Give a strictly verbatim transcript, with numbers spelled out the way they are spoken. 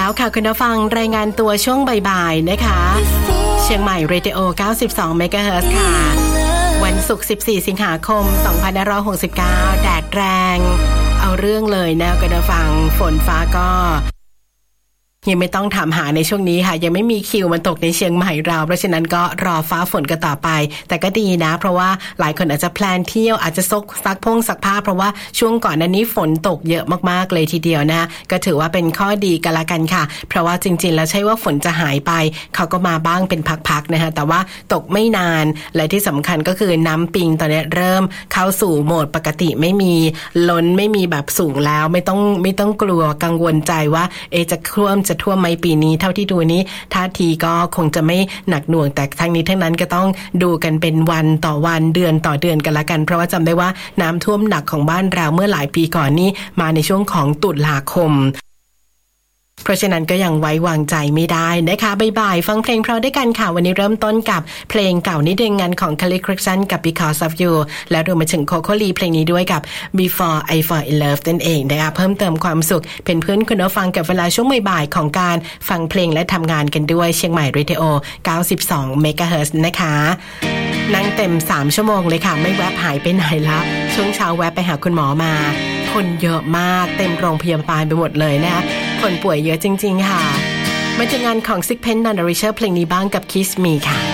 แล้วค่ะคุณผู้ฟังรายงานตัวช่วงบ่ายๆนะคะเชียงใหม่เรดิโอเก้าสิบสองเมกะเฮิรตซ์ค่ะวันศุกร์สิบสี่สิงหาคมสองพันห้าร้อยหกสิบเก้าแดดแรงเอาเรื่องเลยนะคุณผู้ฟังฝนฟ้าก็ยังไม่ต้องถามหาในช่วงนี้ค่ะยังไม่มีคิวมันตกในเชียงใหม่เราเพราะฉะนั้นก็รอฟ้าฝนกันต่อไปแต่ก็ดีนะเพราะว่าหลายคนอาจจะแพลนเที่ยวอาจจะซกซักพงซักผ้าเพราะว่าช่วงก่อนนั้นนี้ฝนตกเยอะมากๆเลยทีเดียวนะก็ถือว่าเป็นข้อดีกันละกันค่ะเพราะว่าจริงๆแล้วใช่ว่าฝนจะหายไปเขาก็มาบ้างเป็นพักๆนะคะแต่ว่าตกไม่นานและที่สำคัญก็คือน้ำปิงตอนนี้เริ่มเข้าสู่โหมดปกติไม่มีล้นไม่มีแบบสูงแล้วไม่ต้องไม่ต้องกลัวกังวลใจว่าเอจะท่วมจะท่วมไหมปีนี้เท่าที่ดูนี้ท่าทีก็คงจะไม่หนักหน่วงแต่ทั้งนี้ทั้งนั้นก็ต้องดูกันเป็นวันต่อวันเดือนต่อเดือนกันละกันเพราะว่าจำได้ว่าน้ำท่วมหนักของบ้านเราเมื่อหลายปีก่อนนี้มาในช่วงของตุลาคมเพราะฉะนั้นก็ยังไว้วางใจไม่ได้นะคะบ่ายๆฟังเพลงเพราะด้วยกันค่ะวันนี้เริ่มต้นกับเพลงเก่านิดนึงงานของ Kelly Clarkson กับ Because of You และรวมมาถึง Coco Lee เพลงนี้ด้วยกับ Before I Fall in Love นั่นเองนะคะเพิ่มเติมความสุขเป็นเพื่อนคุณผู้ฟังกับเวลาช่วงบ่ายๆของการฟังเพลงและทำงานกันด้วยเชียงใหม่ Radio เก้าสิบสอง เมกะเฮิรตซ์ นะคะนั่งเต็มสามชั่วโมงเลยค่ะไม่แวบหายไปไหนละช่วงเช้าแวบไปหาคุณหมอมาคนเยอะมากเต็มโรงพยาบาลไปหมดเลยนะคะคนป่วยเยอะจริงๆค่ะมาจากงานของ Sixpence None the Richer เพลงนี้บ้างกับ Kiss Me ค่ะ